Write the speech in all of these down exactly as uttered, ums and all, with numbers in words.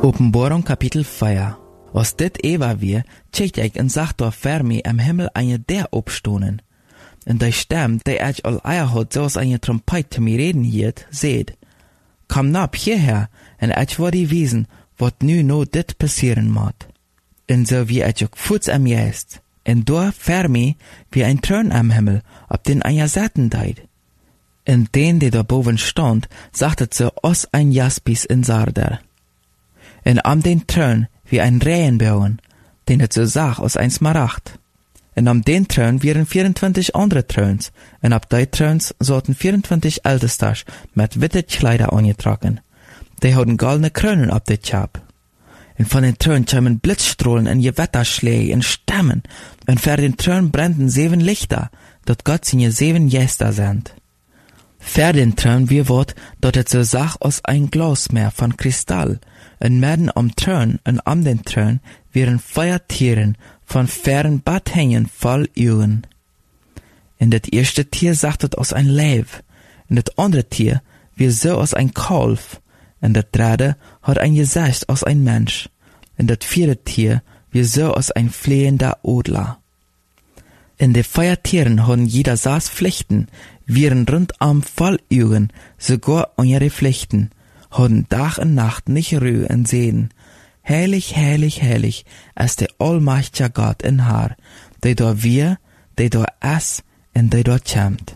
Openbaring kapitel vier. Als dit Eva weer, check ik en zag daar ver mij am Himmel eine der opstonen. En die stem, die ich al eier had, zoals eine trompet te mij reden hielt, zeid, kom nap hierher, en ich word die wiesen, wat nu no dit passieren moet. En so wie ich ook voets am jest, en daar ver mij wie ein Thron am Himmel, op den einer zaten deed. En den, der da boven stond, sagte so os ein Jaspis in Sarder. En am den Thron wie ein Regenbogen, den het so zag als ein Smaragd. En am den Thron waren vierentwintig andere Throns, en op die Throns zaten vierentwintig Ältestas met witte Kleider angetrokken. Die hadden goldene Kronen op dit Chap. En van den Thron kwamen Blitzstrahlen en Gewetterschläge en Stemmen, en ver den Thron branden zeven Lichter, dat Gott seine zeven Gäste sind. Ver den Thron wie wat, dat het so zag als ein Glasmeer van Kristall, en midden am Thron en am den Thron waren vier Tieren van fern Bad hängen voll Augen. En dat eerste Tier sagt het als ein Leeuw, en dat andere Tier wie so als ein Kalf, en dat derde hat ein Gesicht als ein Mensch, en dat vierde Tier wie so als ein flehender Adler. En de vier Tieren hadden jeder saß Pflichten, waren rundam voll Augen, sogar an ihre Pflichten, hadden Tag und Nacht nicht Ruhe und sehen, heilig, heilig, heilig, ist der allmächtige Gott in Haar, der da wir, der da es und der da kämmt.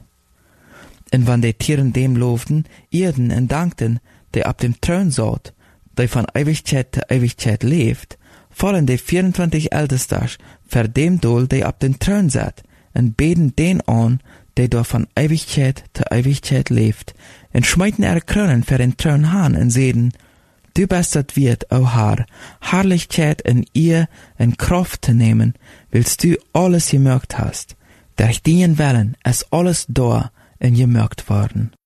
Und wenn die Tieren dem lobten, irden und dankten, der ab dem Thron saß, der von Ewigkeit zu Ewigkeit lebt, fallen die vierundzwanzig Ältestas für dem Dol, der ab dem Thron sitzt, und beten den an, der da von Ewigkeit zu Ewigkeit lebt, und schmeiten ihre Kronen für den Thron an und sehen, du bist das Wirt, o Herr, Herrlichkeit in ihr in Kraft zu nehmen, willst du alles gemerkt hast. Durch deinen Willen ist alles da und gemerkt worden.